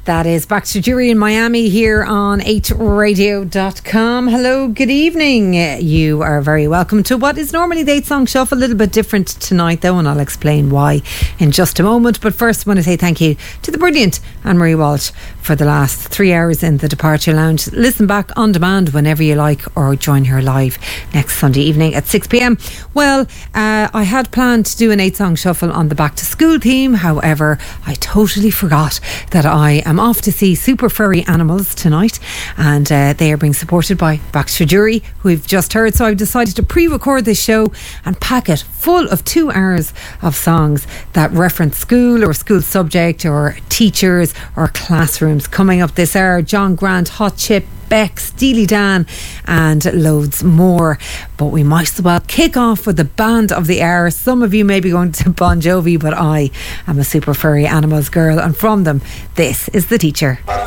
That is Baxter Jury in Miami here on 8radio.com. Hello, good evening. You are very welcome to what is normally the 8-song shuffle. A little bit different tonight though, and I'll explain why in just a moment. But first I want to say thank you to the brilliant Anne-Marie Walsh for the last 3 hours in the Departure Lounge. Listen back on demand whenever you like, or join her live next Sunday evening at 6 p.m. Well, I had planned to do an 8-song shuffle on the back to school theme. However, I totally forgot that I am off to see Super Furry Animals tonight, and they are being supported by Baxter Jury, who we've just heard. So I've decided to pre-record this show and pack it full of 2 hours of songs that reference school or school subject or teachers or classrooms. Coming up this hour, John Grant, Hot Chip, Beck, Steely Dan and loads more. But we might as well kick off with the band of the hour. Some of you may be going to Bon Jovi, but I am a Super Furry Animals girl, and from them, this is The Teacher.